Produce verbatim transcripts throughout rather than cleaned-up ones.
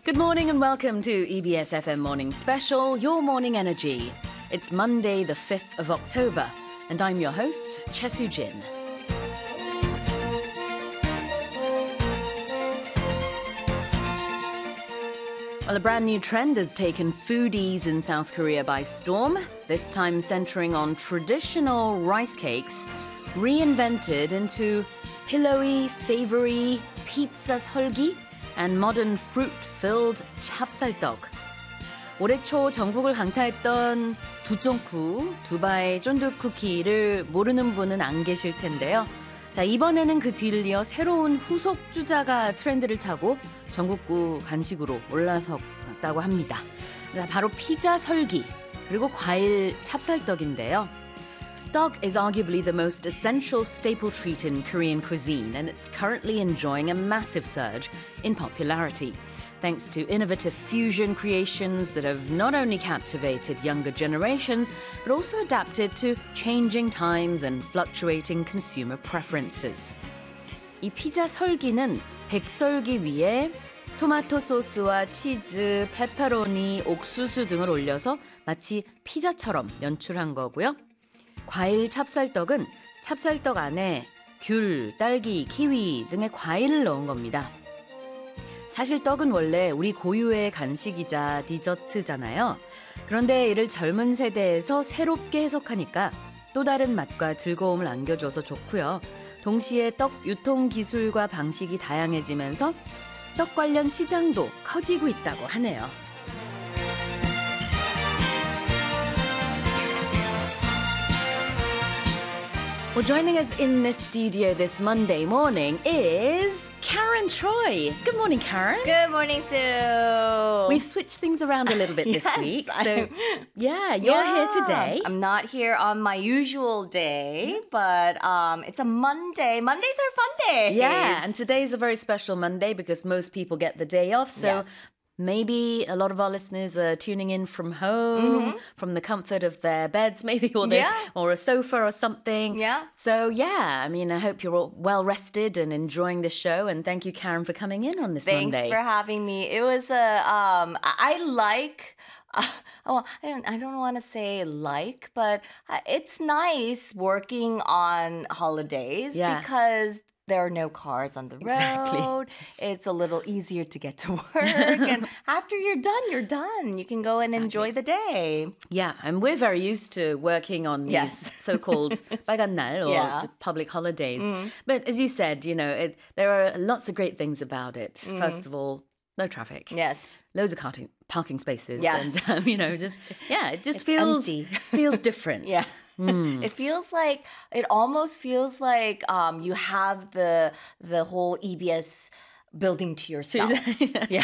Good morning and welcome to E B S F M Morning Special, Your Morning Energy. It's Monday, the fifth of October, and I'm your host, Choi Soo-jin. Well, a brand new trend has taken foodies in South Korea by storm, this time centering on traditional rice cakes, reinvented into pillowy, savory pizza 설기 and modern fruit-filled 찹쌀떡. 올해 초 전국을 강타했던 두쫑쿠, 두바이 쫀득 쿠키를 모르는 분은 안 계실 텐데요. 자, 이번에는 그 뒤를 이어 새로운 후속 주자가 트렌드를 타고 전국구 간식으로 올라섰다고 합니다. 자, 바로 피자 설기, 그리고 과일 찹쌀떡인데요. 떡 is arguably the most essential staple treat in Korean cuisine, and it's currently enjoying a massive surge in popularity, thanks to innovative fusion creations that have not only captivated younger generations, but also adapted to changing times and fluctuating consumer preferences. 이 피자 설기는 백설기 위에 토마토 소스와 치즈, 페퍼로니, 옥수수 등을 올려서 마치 피자처럼 연출한 거고요. 과일 찹쌀떡은 찹쌀떡 안에 귤, 딸기, 키위 등의 과일을 넣은 겁니다. 사실 떡은 원래 우리 고유의 간식이자 디저트잖아요. 그런데 이를 젊은 세대에서 새롭게 해석하니까 또 다른 맛과 즐거움을 안겨줘서 좋고요. 동시에 떡 유통 기술과 방식이 다양해지면서 떡 관련 시장도 커지고 있다고 하네요. Well, joining us in the studio this Monday morning is Karen Choi. Good morning, Karen. Good morning, Sue. We've switched things around a little bit this Yes, week. So, I'm- yeah, you're Yeah. here today. I'm not here on my usual day, but um, it's a Monday. Mondays are fun days. Yeah, and today's a very special Monday because most people get the day off. So Yes. maybe a lot of our listeners are tuning in from home, from the comfort of their beds, maybe, or, there's- Yeah. or a sofa or something. Yeah. So, yeah, I mean, I hope you're all well rested and enjoying the show. And thank you, Karen, for coming in on this Thanks Monday. for having me. It was a um, I I like. Uh, oh, I don't. I don't want to say like, but uh, it's nice working on holidays Yeah. because there are no cars on the Exactly. road. It's a little easier to get to work, and after you're done, you're done. You can go and enjoy the day. Yeah, and we're very used to working on these Yes. so-called 빨간 날 or Yeah. t- public holidays. But as you said, you know, it, there are lots of great things about it. First of all, no traffic. Yes. Loads of parking, parking spaces. Yes. And, um, you know, just, yeah, it just It's feels empty. feels different. Yeah. It feels like it almost feels like um, you have the the whole E B S building to yourself. Yeah.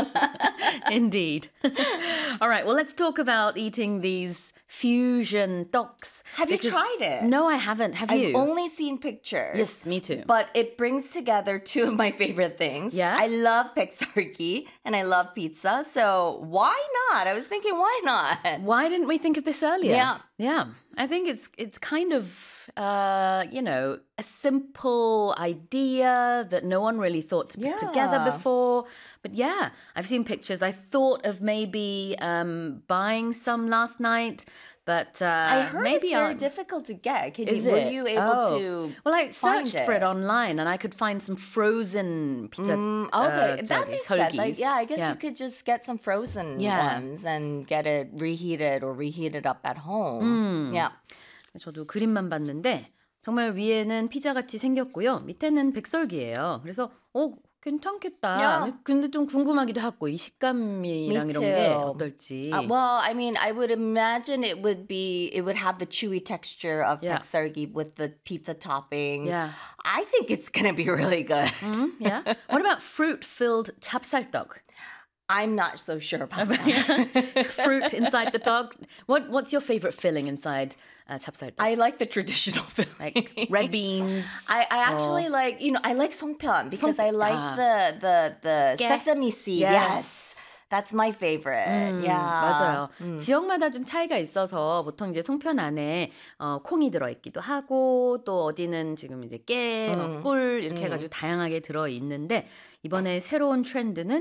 Indeed. All right, well, let's talk about eating these fusion 떡s. Have you because- tried it? No, I haven't. Have I've you? only seen pictures. Yes, me too. But it brings together two of my favorite things. Yeah? I love 백설기 and I love pizza. So why not? I was thinking, why not? Why didn't we think of this earlier? Yeah. Yeah. I think it's it's kind of uh, you know, a simple idea that no one really thought to put together Yeah. before. But yeah, I've seen pictures. I thought of maybe um, buying some last night, but uh, I heard maybe it's very I'll- difficult to get. Can Is you, were it? you able Oh. to Well, I find searched for it it? online, and I could find some frozen pizza. Mm, uh, okay, that 저기, makes sense. I, 설기s. yeah, I guess you could just get some frozen Yeah. ones and get it reheated or reheated up at home. Mm. Yeah. 저도 그림만 봤는데 정말 위에는 피자같이 생겼고요. 밑에는 백설기예요. 그래서 어 괜찮겠다. Yeah. 근데 좀 궁금하기도 하고 이 식감이랑 Me 이런 게 too. 어떨지. Uh, well, I mean, I would imagine it would be, it would have the chewy texture of Yeah. 백설기 with the pizza toppings. Yeah. I think it's gonna be really good. Mm, yeah. What about fruit-filled 찹쌀떡? I'm not so sure about that. Fruit inside the dog. What What's your favorite filling inside uh, 찹쌀떡? I like the traditional filling. Like red beans. I, I actually like, you know, I like 송편 because I like 아. the the the 깨. sesame seed. Yes. Yes. That's my favorite. yeah. 맞아요. 지역마다 좀 차이가 있어서 보통 이제 송편 안에 어, 콩이 들어있기도 하고 또 어디는 지금 이제 깨, 뭐 꿀 이렇게 해가지고 다양하게 들어있는데 이번에 새로운 트렌드는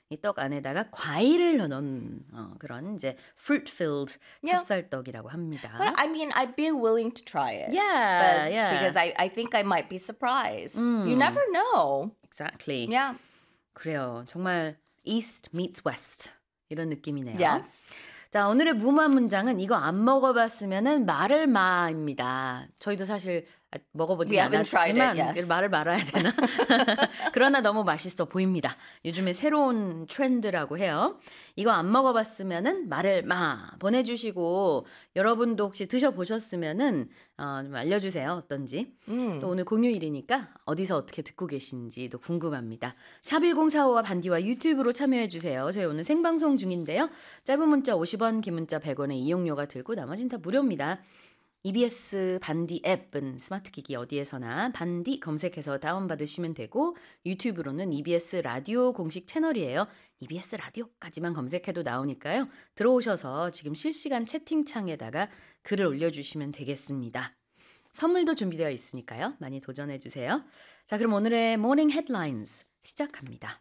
이 떡 안에다가 과일을 넣은 어, 그런 이제 fruit-filled Yeah. 찹쌀떡이라고 합니다. But I mean, I'd be willing to try it. Yeah, But- yeah. Because I, I think I might be surprised. You never know. Exactly. Yeah. 그래요. 정말 East meets West 이런 느낌이네요. Yes. 자, 오늘의 무모한 문장은 이거 안 먹어봤으면은 말을 마입니다. 저희도 사실 먹어보지 We haven't tried it, 않았지만 yes. 말을 말아야 되나? 그러나 너무 맛있어 보입니다. 요즘에 새로운 트렌드라고 해요. 이거 안 먹어봤으면은 말을 마 보내주시고 여러분도 혹시 드셔보셨으면은 어, 좀 알려주세요. 어떤지. 음. 또 오늘 공휴일이니까 어디서 어떻게 듣고 계신지도 궁금합니다. 샵 일공사오와 반디와 유튜브로 참여해주세요. 저희 오늘 생방송 중인데요. 짧은 문자 오십 원, 긴 문자 백 원의 이용료가 들고 나머진 다 무료입니다. 이비에스 반디 앱은 스마트 기기 어디에서나 반디 검색해서 다운받으시면 되고 유튜브로는 이비에스 라디오 공식 채널이에요. 이비에스 라디오까지만 검색해도 나오니까요. 들어오셔서 지금 실시간 채팅창에다가 글을 올려주시면 되겠습니다. 선물도 준비되어 있으니까요. 많이 도전해주세요. 자, 그럼 오늘의 Morning Headlines 시작합니다.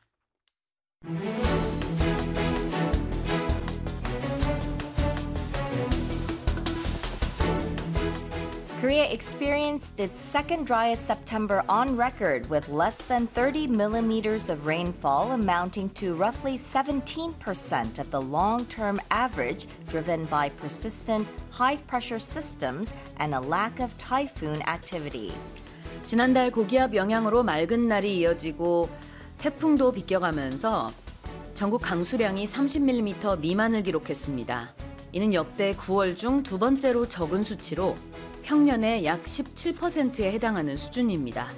Korea experienced its second driest September on record with less than thirty millimeters of rainfall amounting to roughly seventeen percent of the long-term average driven by persistent high-pressure systems and a lack of typhoon activity. 지난달 고기압 영향으로 맑은 날이 이어지고 태풍도 비껴가면서 전국 강수량이 삼십 밀리미터 미만을 기록했습니다. 이는 역대 구월 중 두 번째로 적은 수치로 평년의 약 십칠 퍼센트에 해당하는 수준입니다.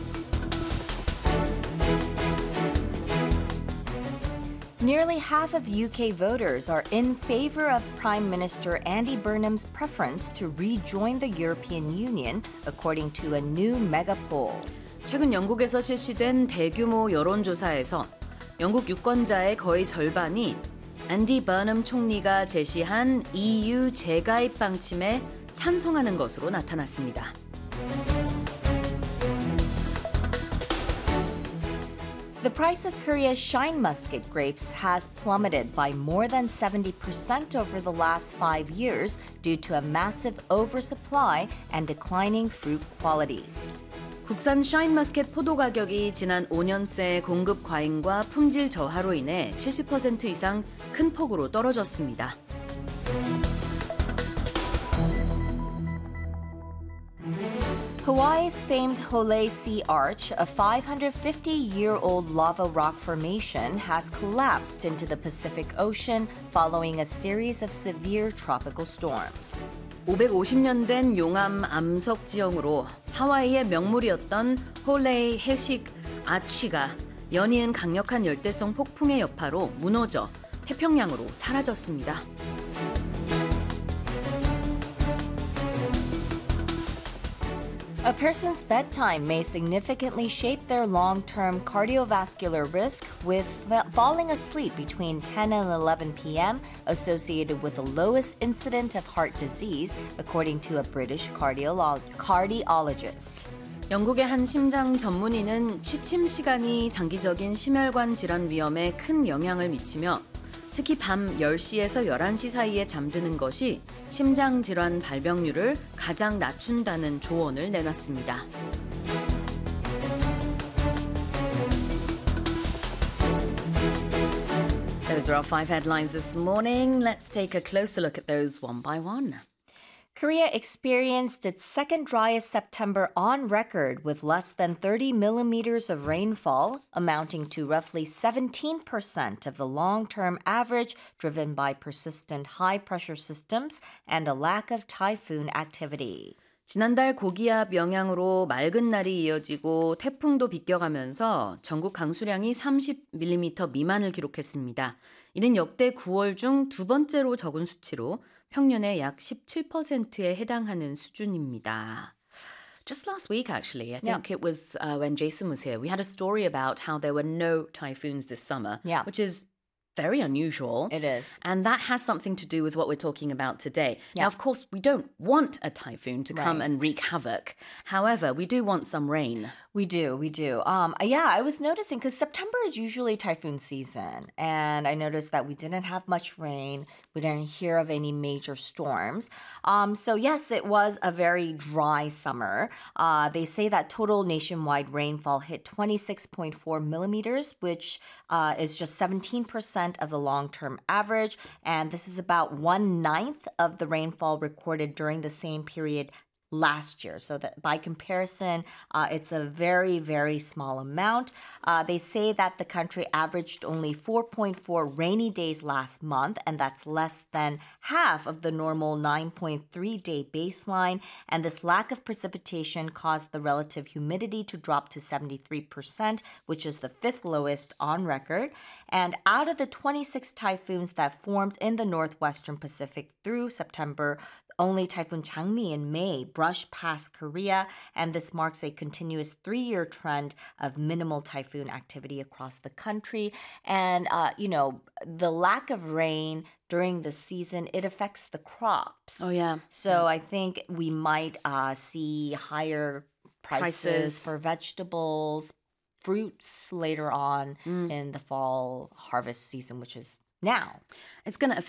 Nearly half of U K voters are in favor of Prime Minister Andy Burnham's preference to rejoin the European Union, according to a new mega poll. 최근 영국에서 실시된 대규모 여론조사에서 영국 유권자의 거의 절반이 앤디 버넘 총리가 제시한 이유 재가입 방침에 찬성하는 것으로 나타났습니다. The price of Korea's shine musket grapes has plummeted by more than seventy percent over the last five years due to a massive oversupply and declining fruit quality. 국산 샤인머스켓 포도 가격이 지난 오 년새 공급 과잉과 품질 저하로 인해 칠십 퍼센트 이상 큰 폭으로 떨어졌습니다. Hawaii's famed Hole Sea Arch, a five hundred fifty year old lava rock formation, has collapsed into the Pacific Ocean following a series of severe tropical storms. 오백오십 년 된 용암 암석 지형으로 하와이의 명물이었던 홀레이 해식 아취가 연이은 강력한 열대성 폭풍의 여파로 무너져 태평양으로 사라졌습니다. A person's bedtime may significantly shape their long-term cardiovascular risk, with fa- falling asleep between ten and eleven p.m. associated with the lowest incident of heart disease, according to a British cardiolo- cardiologist. 영국의 한 심장 전문의는 취침 시간이 장기적인 심혈관 질환 위험에 큰 영향을 미치며 특히 밤 열 시에서 열한 시 사이에 잠드는 것이 심장 질환 발병률을 가장 낮춘다는 조언을 내놨습니다. Those are our five headlines this morning. Let's take a closer look at those one by one. Korea experienced its second driest September on record with less than thirty millimeters of rainfall, amounting to roughly seventeen percent of the long-term average, driven by persistent high-pressure systems and a lack of typhoon activity. 지난달 고기압 영향으로 맑은 날이 이어지고 태풍도 비껴가면서 전국 강수량이 삼십 밀리미터 미만을 기록했습니다. 이는 역대 구월 중 두 번째로 적은 수치로 평년의 약 십칠 퍼센트에 해당하는 수준입니다. Just last week, actually, I think Yeah. it was uh, when Jason was here, we had a story about how there were no typhoons this summer, Yeah. which is very unusual. It is. And that has something to do with what we're talking about today. Now, Yeah. of course, we don't want a typhoon to come Right. and wreak havoc. However, we do want some rain. We do, we do. Um, yeah, I was noticing because September is usually typhoon season, and I noticed that we didn't have much rain. We didn't hear of any major storms. Um, so yes, it was a very dry summer. Uh, they say that total nationwide rainfall hit twenty-six point four millimeters, which uh, is just seventeen percent of the long-term average, and this is about one ninth of the rainfall recorded during the same period last year. So that by comparison, uh, it's a very, very small amount. Uh, they say that the country averaged only four point four rainy days last month, and that's less than half of the normal nine point three day baseline. And this lack of precipitation caused the relative humidity to drop to seventy-three percent, which is the fifth lowest on record. And out of the twenty-six typhoons that formed in the northwestern Pacific through September, only Typhoon Changmi in May brushed past Korea, and this marks a continuous three-year trend of minimal typhoon activity across the country. And, uh, you know, the lack of rain during the season, it affects the crops. Oh, yeah. So I think we might uh, see higher prices, Prices. for vegetables, fruits later on in the fall harvest season, which is now. It's going to